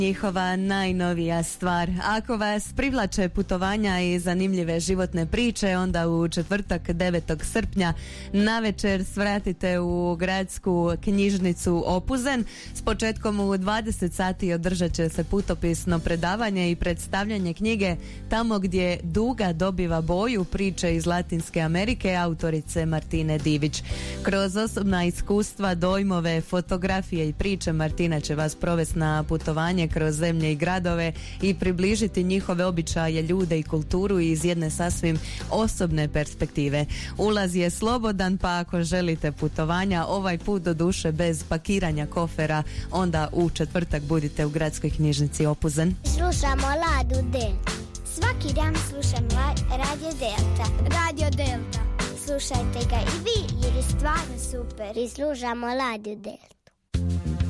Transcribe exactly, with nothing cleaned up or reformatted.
Njihova najnovija stvar. Ako vas privlače putovanja i zanimljive životne priče, onda u četvrtak devetog srpnja navečer svratite u gradsku knjižnicu Opuzen. S početkom u dvadeset sati održat će se putopisno predavanje i predstavljanje knjige Tamo gdje duga dobiva boju, priče iz Latinske Amerike autorice Martine Divić. Kroz osobna iskustva, dojmove, fotografije i priče Martina će vas provesti na putovanje kroz zemlje i gradove i približiti njihove običaje, ljude i kulturu iz jedne sasvim osobne perspektive. Ulaz je slobodan, pa ako želite putovanja, ovaj put do duše bez pakiranja kofera, onda u četvrtak budite u gradskoj knjižnici Opuzen. Slušamo Ladu Delta. Svaki dan slušam la- Radio Delta. Radio Delta. Slušajte ga i vi jer je stvarno super. I slušamo Radio Delta.